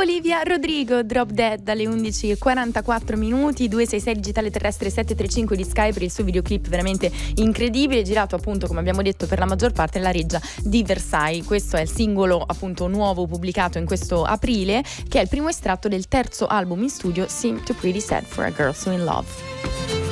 Olivia Rodrigo, Drop Dead, dalle 11:44 minuti, 266 digitale terrestre 735 di Sky per il suo videoclip veramente incredibile, girato appunto, come abbiamo detto, per la maggior parte nella reggia di Versailles. Questo è il singolo appunto nuovo pubblicato in questo aprile, che è il primo estratto del terzo album in studio, Seem to Pretty Sad for a Girl So in Love.